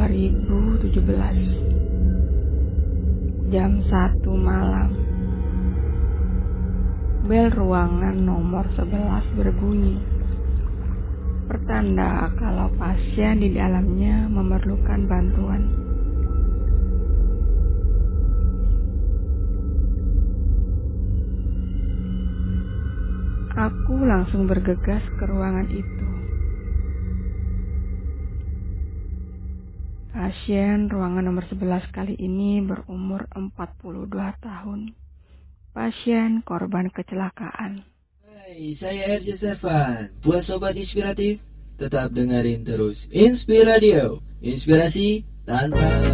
2017, jam 1 malam. Bel ruangan nomor 11 berbunyi, pertanda kalau pasien di dalamnya memerlukan bantuan. Aku langsung bergegas ke ruangan itu. Pasien ruangan nomor 11 kali ini berumur 42 tahun. Pasien korban kecelakaan. Hai, saya RJ Servan. Buat sobat inspiratif, tetap dengerin terus Inspiradio. Inspirasi tanpa